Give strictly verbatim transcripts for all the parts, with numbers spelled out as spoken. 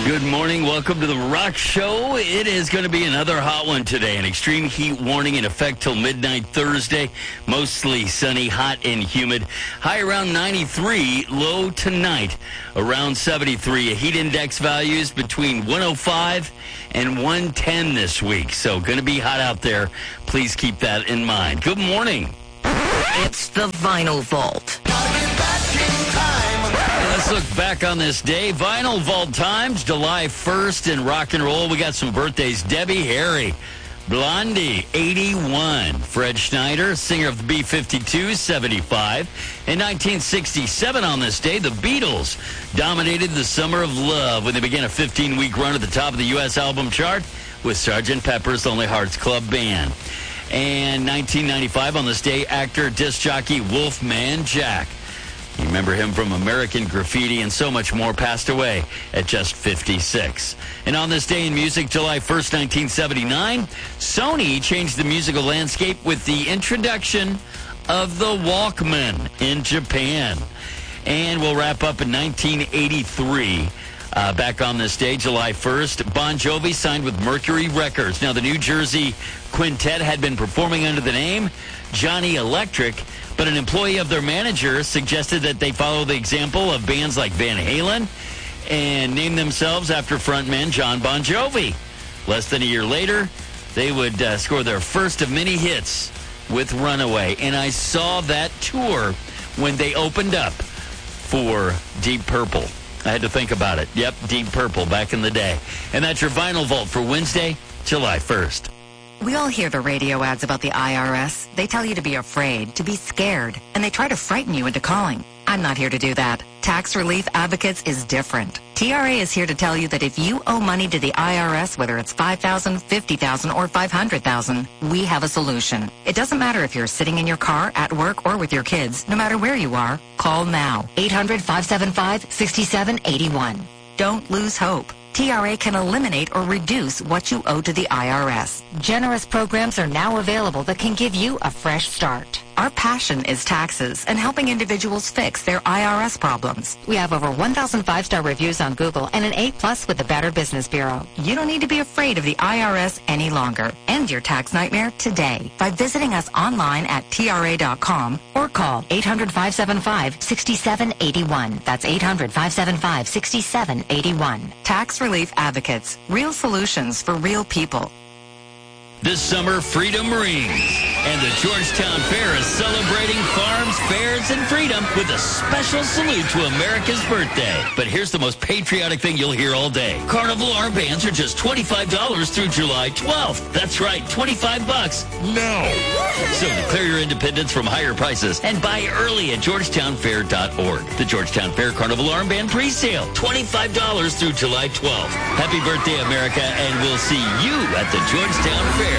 Good morning. Welcome to the Rock Show. It is going to be another hot one today. An extreme heat warning in effect till midnight Thursday. Mostly sunny, hot, and humid. High around ninety-three. Low tonight around seventy-three. Heat index values between one oh five and one ten this week. So going to be hot out there. Please keep that in mind. Good morning. It's the Vinyl Vault. Let's look back on this day. Vinyl Vault Times, July first in rock and roll. We got some birthdays. Debbie Harry, Blondie, eighty-one. Fred Schneider, singer of the B fifty-two, seventy-five. In nineteen sixty-seven on this day, the Beatles dominated the Summer of Love when they began a fifteen-week run at the top of the U S album chart with Sergeant Pepper's Lonely Hearts Club Band. And nineteen ninety-five on this day, actor, disc jockey Wolfman Jack. You remember him from American Graffiti and so much more, passed away at just fifty-six. And on this day in music, July first, nineteen seventy-nine, Sony changed the musical landscape with the introduction of the Walkman in Japan. And we'll wrap up in nineteen eighty-three. Uh, back on this day, July first, Bon Jovi signed with Mercury Records. Now, the New Jersey Quintet had been performing under the name Johnny Electric, but an employee of their manager suggested that they follow the example of bands like Van Halen and name themselves after frontman John Bon Jovi. Less than a year later, they would uh, score their first of many hits with Runaway. And I saw that tour when they opened up for Deep Purple. I had to think about it. Yep, Deep Purple back in the day. And that's your Vinyl Vault for Wednesday, July first. We all hear the radio ads about the I R S. They tell you to be afraid, to be scared, and they try to frighten you into calling. I'm not here to do that. Tax Relief Advocates is different. T R A is here to tell you that if you owe money to the I R S, whether it's five thousand dollars, fifty thousand dollars, or five hundred thousand dollars, we have a solution. It doesn't matter if you're sitting in your car, at work, or with your kids. No matter where you are, call now. eight hundred, five seven five, six seven eight one. Don't lose hope. T R A can eliminate or reduce what you owe to the I R S. Generous programs are now available that can give you a fresh start. Our passion is taxes and helping individuals fix their I R S problems. We have over one thousand five-star reviews on Google and an A plus with the Better Business Bureau. You don't need to be afraid of the I R S any longer. End your tax nightmare today by visiting us online at T R A dot com or call eight hundred, five seven five, six seven eight one. That's eight hundred, five seven five, six seven eight one. Tax Relief Advocates. Real solutions for real people. This summer, freedom rings. And the Georgetown Fair is celebrating farms, fairs, and freedom with a special salute to America's birthday. But here's the most patriotic thing you'll hear all day. Carnival armbands are just twenty-five dollars through July twelfth. That's right, twenty-five bucks. No. So declare your independence from higher prices and buy early at georgetown fair dot org. The Georgetown Fair Carnival Armband presale, twenty-five dollars through July twelfth. Happy birthday, America, and we'll see you at the Georgetown Fair.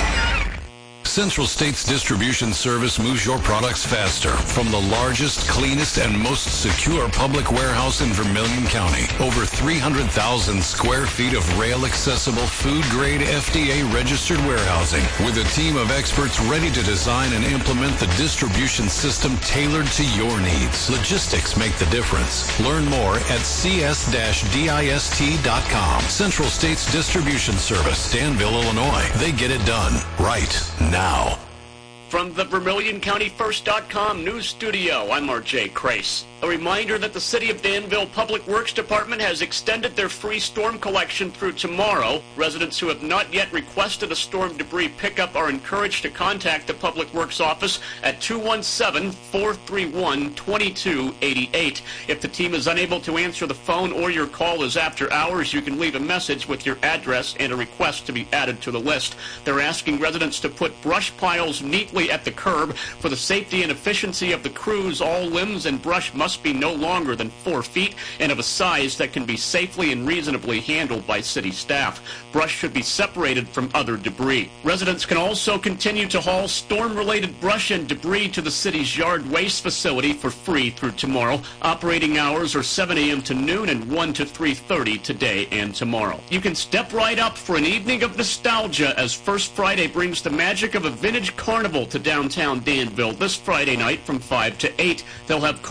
Central States Distribution Service moves your products faster from the largest, cleanest, and most secure public warehouse in Vermilion County. Over three hundred thousand square feet of rail-accessible, food-grade, F D A-registered warehousing with a team of experts ready to design and implement the distribution system tailored to your needs. Logistics make the difference. Learn more at c s dash dist dot com. Central States Distribution Service, Danville, Illinois. They get it done right now. Now. From the Vermilion County First dot com news studio, I'm R J Crace. A reminder that the City of Danville Public Works Department has extended their free storm collection through tomorrow. Residents who have not yet requested a storm debris pickup are encouraged to contact the Public Works office at two one seven, four three one, two two eight eight. If the team is unable to answer the phone or your call is after hours, you can leave a message with your address and a request to be added to the list. They're asking residents to put brush piles neatly at the curb. For the safety and efficiency of the crews, all limbs and brush must be no longer than four feet and of a size that can be safely and reasonably handled by city staff. Brush should be separated from other debris. Residents can also continue to haul storm-related brush and debris to the city's yard waste facility for free through tomorrow. Operating hours are seven a m to noon and one to three thirty today and tomorrow. You can step right up for an evening of nostalgia as First Friday brings the magic of a vintage carnival to downtown Danville this Friday night from five to eight. They'll have carnival activities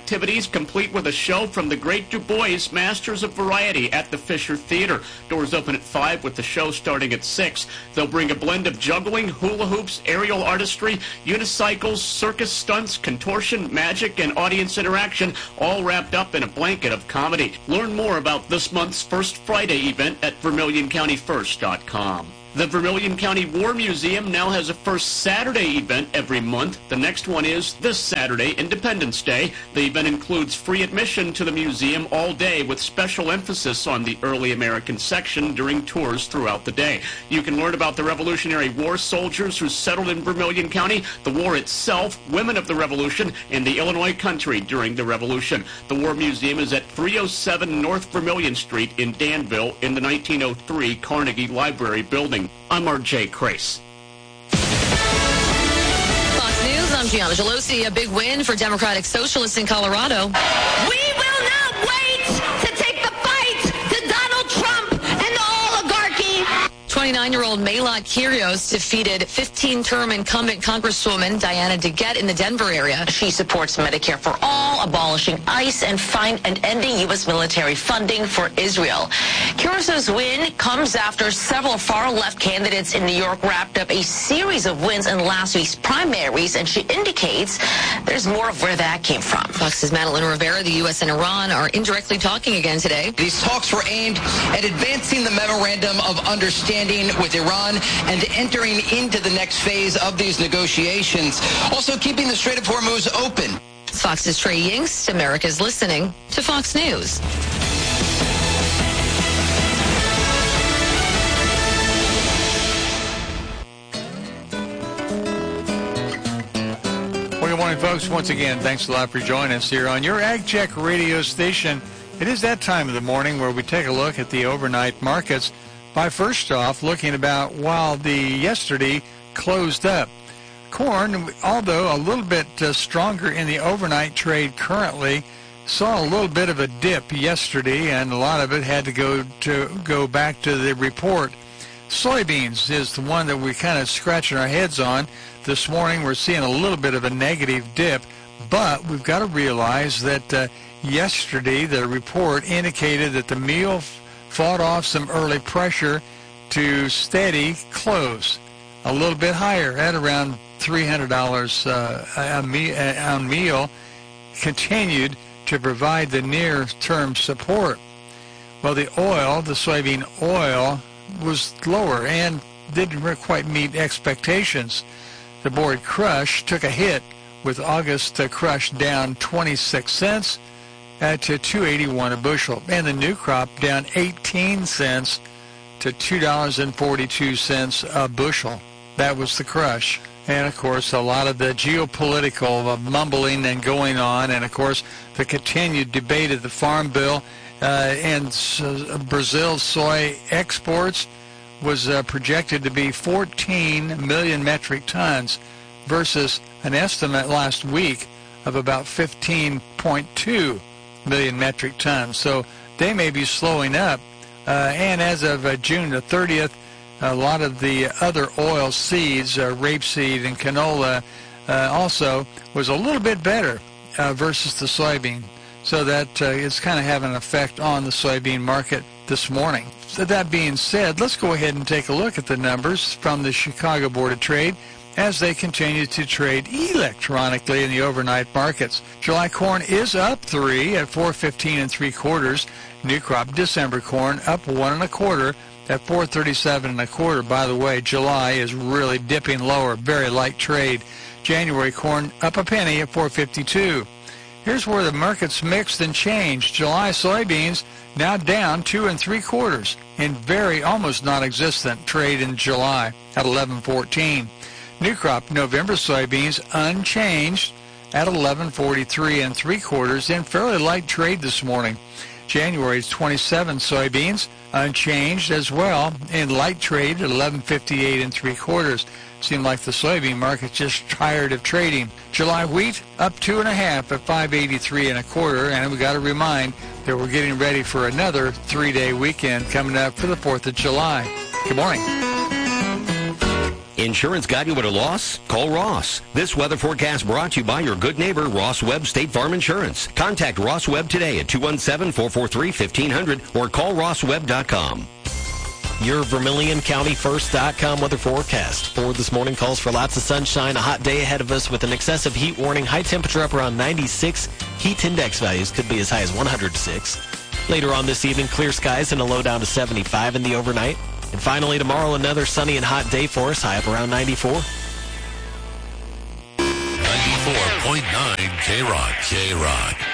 activities, complete with a show from the Great Du Bois Masters of Variety at the Fisher Theater. Doors open at five with the show starting at six. They'll bring a blend of juggling, hula hoops, aerial artistry, unicycles, circus stunts, contortion, magic, and audience interaction, all wrapped up in a blanket of comedy. Learn more about this month's First Friday event at Vermilion County First dot com. The Vermilion County War Museum now has a First Saturday event every month. The next one is this Saturday, Independence Day. The event includes free admission to the museum all day with special emphasis on the early American section during tours throughout the day. You can learn about the Revolutionary War soldiers who settled in Vermilion County, the war itself, women of the Revolution, and the Illinois country during the Revolution. The War Museum is at three oh seven North Vermilion Street in Danville in the nineteen oh three Carnegie Library building. I'm Mark J. Crace. Fox News, I'm Gianna Gelosi. A big win for Democratic Socialists in Colorado. We will not wait to take the fight to Donald Trump and the oligarchy. twenty-nine-year-old Maylot Kyrgios defeated fifteen-term incumbent Congresswoman Diana DeGette in the Denver area. She supports Medicare for all, abolishing ICE, and find and ending U S military funding for Israel. Kyrgios' win comes after several far-left candidates in New York wrapped up a series of wins in last week's primaries, and she indicates there's more of where that came from. Fox's Madeline Rivera. The U S and Iran are indirectly talking again today. These talks were aimed at advancing the memorandum of understanding with Iran and entering into the next phase of these negotiations. Also keeping the Strait of Hormuz open. Fox's Trey Yingst. America's listening to Fox News. Well, good morning, folks. Once again, thanks a lot for joining us here on your AgCheck radio station. It is that time of the morning where we take a look at the overnight markets by first off looking about while the yesterday closed up. Corn, although a little bit uh, stronger in the overnight trade currently, saw a little bit of a dip yesterday, and a lot of it had to go to go back to the report. Soybeans is the one that we're kind of scratching our heads on. This morning we're seeing a little bit of a negative dip, but we've got to realize that uh, yesterday the report indicated that the meal f- fought off some early pressure to steady close, a little bit higher at around three hundred dollars uh, a, me- a meal, continued to provide the near-term support. Well, the oil, the soybean oil, was lower and didn't quite meet expectations. The board crush took a hit, with August uh, crush down twenty-six cents uh, to two eighty-one a bushel, and the new crop down eighteen cents to two dollars and forty-two cents a bushel. That was the crush. And, of course, a lot of the geopolitical uh, mumbling and going on, and, of course, the continued debate of the Farm Bill uh, and uh, Brazil's soy exports was uh, projected to be fourteen million metric tons versus an estimate last week of about fifteen point two million metric tons. So they may be slowing up. Uh, and as of uh, June the thirtieth, a lot of the other oil seeds, uh, rapeseed and canola, uh, also was a little bit better uh, versus the soybean. So that uh, is kind of having an effect on the soybean market this morning. So that being said, let's go ahead and take a look at the numbers from the Chicago Board of Trade as they continue to trade electronically in the overnight markets. July corn is up three at four fifteen and three quarters. New crop December corn up one and a quarter at four thirty-seven and a quarter. By the way, July is really dipping lower, very light trade. January corn up a penny at four fifty-two. Here's where the market's mixed and changed. July soybeans now down two and three quarters in very almost non-existent trade in July at eleven fourteen. New crop November soybeans unchanged at eleven forty-three and three quarters in fairly light trade this morning. January's twenty-seven soybeans unchanged as well in light trade at eleven fifty-eight and three quarters. Seemed like the soybean market just tired of trading. July wheat up two and a half at five eighty-three and a quarter, and we got to remind that we're getting ready for another three-day weekend coming up for the fourth of July. Good morning. Insurance got you at a loss? Call Ross. This weather forecast brought to you by your good neighbor, Ross Webb State Farm Insurance. Contact Ross Webb today at two one seven, four four three, one five zero zero or call ross webb dot com. Your Vermilion County First dot com weather forecast. For this morning calls for lots of sunshine, a hot day ahead of us with an excessive heat warning, high temperature up around ninety-six. Heat index values could be as high as one hundred six. Later on this evening, clear skies and a low down to seventy-five in the overnight. And finally tomorrow, another sunny and hot day for us, high up around ninety-four. ninety-four point nine K-Rock. K-Rock.